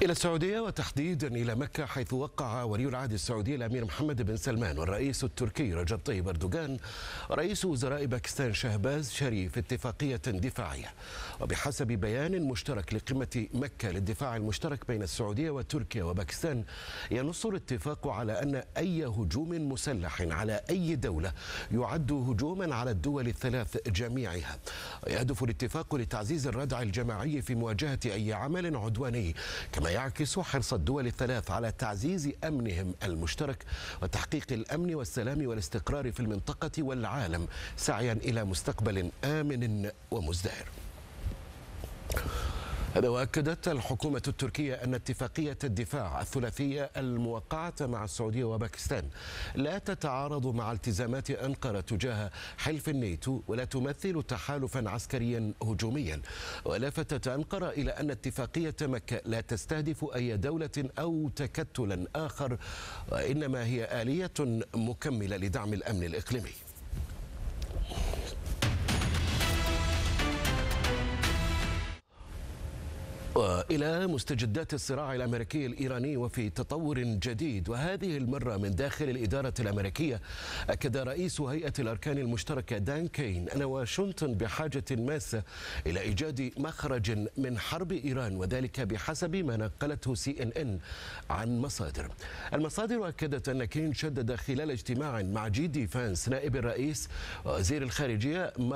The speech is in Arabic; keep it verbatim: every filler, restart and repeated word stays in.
إلى السعودية وتحديدا إلى مكة، حيث وقع ولي العهد السعودي الأمير محمد بن سلمان والرئيس التركي رجب طيب أردوغان ورئيس وزراء باكستان شهباز شريف اتفاقية دفاعية. وبحسب بيان مشترك لقمة مكة للدفاع المشترك بين السعودية وتركيا وباكستان، ينص الاتفاق على أن أي هجوم مسلح على أي دولة يعد هجوما على الدول الثلاث جميعها. ويهدف الاتفاق لتعزيز الردع الجماعي في مواجهة أي عمل عدواني، كما يعكس حرص الدول الثلاث على تعزيز أمنهم المشترك وتحقيق الأمن والسلام والاستقرار في المنطقة والعالم، سعيا إلى مستقبل آمن ومزدهر. هذا وأكدت الحكومة التركية أن اتفاقية الدفاع الثلاثية الموقعة مع السعودية وباكستان لا تتعارض مع التزامات أنقرة تجاه حلف الناتو ولا تمثل تحالفا عسكريا هجوميا. ولفتت أنقرة إلى أن اتفاقية مكة لا تستهدف أي دولة أو تكتلا آخر، وإنما هي آلية مكملة لدعم الأمن الإقليمي. وإلى مستجدات الصراع الأمريكي الإيراني وفي تطور جديد، وهذه المرة من داخل الإدارة الأمريكية، أكد رئيس هيئة الأركان المشتركة دان كين أن واشنطن بحاجة ماسة إلى إيجاد مخرج من حرب إيران، وذلك بحسب ما نقلته سي إن إن عن مصادر. المصادر أكدت أن كين شدد خلال اجتماع مع جي دي فانس نائب الرئيس ووزير الخارجية